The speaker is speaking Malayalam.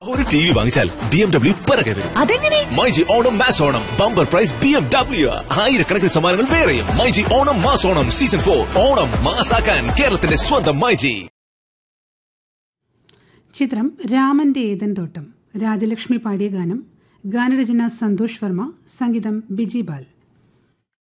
ഒരു ടി വി വാങ്ങിച്ചാൽ BMW പിറകെ വരും. അതെങ്ങനെ? MyG Onam mass Onam bumper prize BMW. ആയിരക്കണക്കിന് സമ്മാനങ്ങൾ വേറെയും. മൈജി ഓണം മാസ് ഓണം സീസൺ 4 ഓണം മാസാക്കാൻ കേരളത്തിന്റെ സ്വന്തം മൈജി. ചിത്രം രാമന്റെ ഏതൻ തോട്ടം. രാജലക്ഷ്മി പാടിയ ഗാനം. ഗാനരചന സന്തോഷ് വർമ്മ. സംഗീതം ബിജി ബാൽ.